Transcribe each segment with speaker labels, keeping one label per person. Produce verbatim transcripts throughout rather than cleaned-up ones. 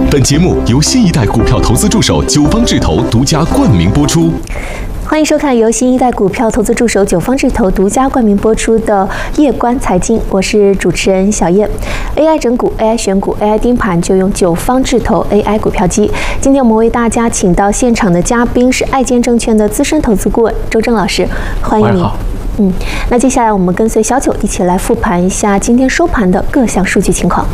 Speaker 1: 本节目由新一代股票投资助手九方智投独家冠名播出。
Speaker 2: 欢迎收看由新一代股票投资助手九方智投独家冠名播出的《夜观财经》，我是主持人小叶。A I 整股、A I 选股、A I 盯盘，就用九方智投 A I 股票机。今天我们为大家请到现场的嘉宾是爱建证券的资深投资顾问周正老师，欢迎您。嗯，那接下来我们跟随小九一起来复盘一下今天收盘的各项数据情况。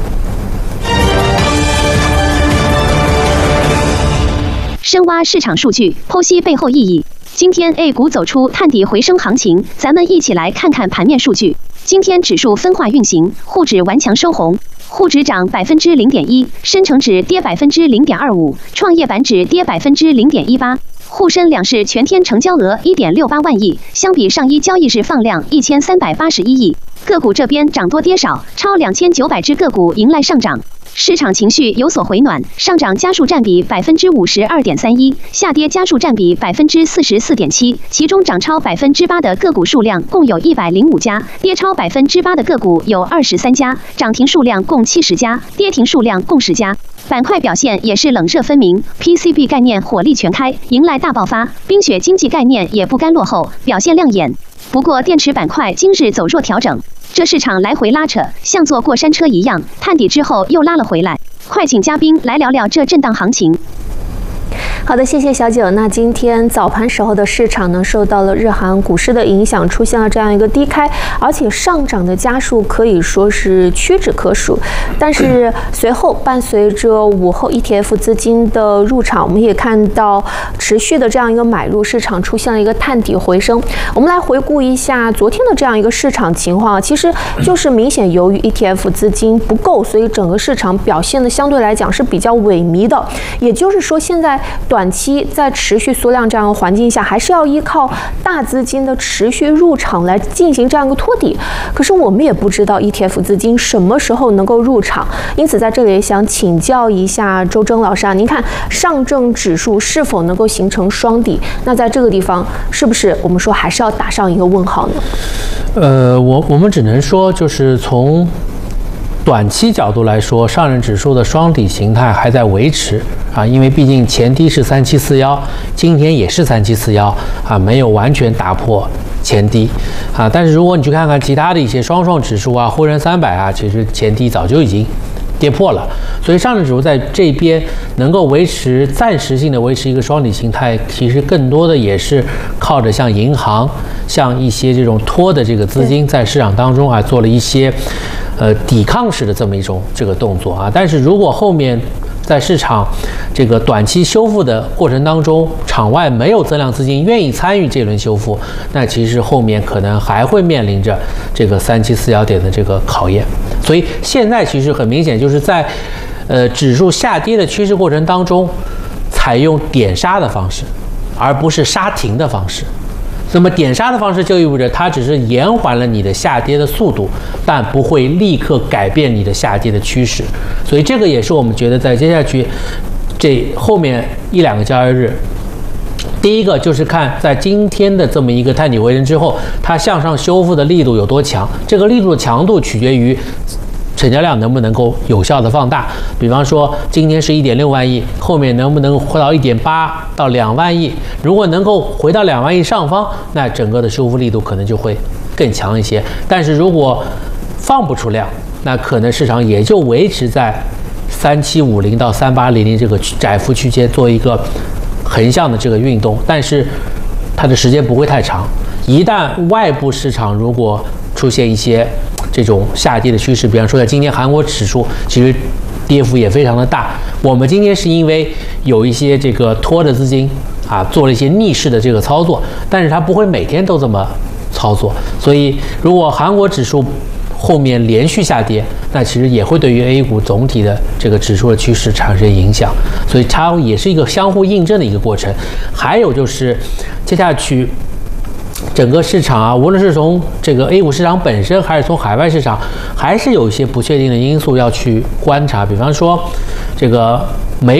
Speaker 3: 深挖市场数据，剖析背后意义。今天 A 股走出探底回升行情，咱们一起来看看盘面数据。今天指数分化运行，沪指顽强收红，沪指涨百分之零点一，深成指跌百分之零点二五，创业板指跌百分之零点一八。沪深两市全天成交额一点六八万亿，相比上一交易日放量一千三百八十一亿。个股这边涨多跌少，超两千九百只个股迎来上涨。市场情绪有所回暖，上涨家数占比百分之五十二点三一，下跌家数占比百分之四十四点七，其中涨超百分之八的个股数量共有一百零五家，跌超百分之八的个股有二十三家，涨停数量共七十家，跌停数量共十家。板块表现也是冷热分明 ，P C B 概念火力全开，迎来大爆发，冰雪经济概念也不甘落后，表现亮眼。不过电池板块今日走弱调整。这市场来回拉扯，像坐过山车一样，探底之后又拉了回来。快请嘉宾来聊聊这震荡行情。
Speaker 2: 好的，谢谢小九。那今天早盘时候的市场呢，受到了日韩股市的影响，出现了这样一个低开，而且上涨的家数可以说是屈指可数。但是随后伴随着午后 E T F 资金的入场，我们也看到持续的这样一个买入，市场出现了一个探底回升。我们来回顾一下昨天的这样一个市场情况，其实就是明显由于 E T F 资金不够，所以整个市场表现的相对来讲是比较萎靡的。也就是说，现在短期在持续缩量这样的环境下，还是要依靠大资金的持续入场来进行这样一个托底。可是我们也不知道 E T F 资金什么时候能够入场，因此在这里也想请教一下周征老师啊，您看上证指数是否能够形成双底？那在这个地方，是不是我们说还是要打上一个问号呢？
Speaker 4: 呃，我我们只能说，就是从短期角度来说，上证指数的双底形态还在维持啊，因为毕竟前低是三七四幺，今天也是三七四幺啊，没有完全打破前低啊。但是如果你去看看其他的一些双创指数啊、沪深三百啊，其实前低早就已经跌破了，所以上证指数在这边能够维持暂时性的维持一个双底形态，其实更多的也是靠着像银行、像一些这种托的这个资金在市场当中啊做了一些呃抵抗式的这么一种这个动作啊。但是如果后面在市场这个短期修复的过程当中，场外没有增量资金愿意参与这轮修复，那其实后面可能还会面临着这个三七四幺点的这个考验。所以现在其实很明显，就是在呃指数下跌的趋势过程当中，采用点杀的方式，而不是杀停的方式。那么点杀的方式就意味着它只是延缓了你的下跌的速度，但不会立刻改变你的下跌的趋势。所以这个也是我们觉得在接下去这后面一两个交易日，第一个就是看在今天的这么一个探底回升之后，它向上修复的力度有多强。这个力度的强度取决于成交量能不能够有效的放大，比方说今天是一点六万亿，后面能不能回到一点八到两万亿？如果能够回到两万亿上方，那整个的修复力度可能就会更强一些。但是如果放不出量，那可能市场也就维持在三七五零到三八零零这个窄幅区间做一个横向的这个运动，但是它的时间不会太长。一旦外部市场如果出现一些这种下跌的趋势，比方说在今天韩国指数其实跌幅也非常的大。我们今天是因为有一些这个托的资金啊做了一些逆势的这个操作，但是它不会每天都这么操作，所以如果韩国指数后面连续下跌，那其实也会对于 A 股总体的这个指数的趋势产生影响，所以它也是一个相互印证的一个过程。还有就是接下去整个市场啊，无论是从这个 A 股市场本身，还是从海外市场，还是有一些不确定的因素要去观察。比方说，这个美